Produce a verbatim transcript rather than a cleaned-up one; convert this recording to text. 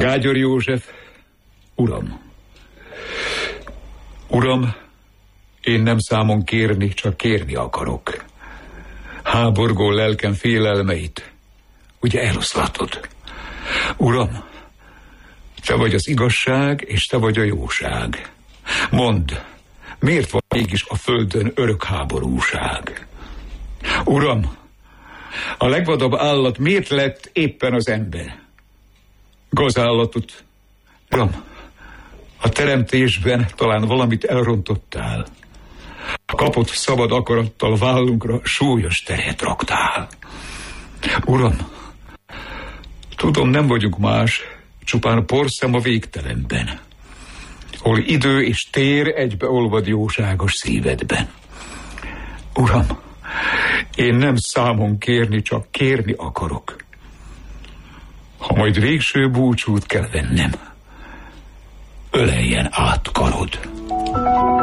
Gágyor József, uram. Uram, én nem számon kérni, csak kérni akarok. Háborgó lelkem félelmeit, ugye eloszlatod. Uram, te vagy az igazság, és te vagy a jóság. Mondd, miért van mégis a földön örök háborúság? Uram, a legvadabb állat miért lett éppen az ember? Gazállatot, uram, a teremtésben talán valamit elrontottál. A kapott szabad akarattal vállunkra súlyos terhet raktál. Uram, tudom, nem vagyunk más, csupán porszem a végtelenben, hol idő és tér egybeolvad jóságos szívedben. Uram, én nem számon kérni, csak kérni akarok. Ha majd végső búcsút kell vennem, öleljen át karod.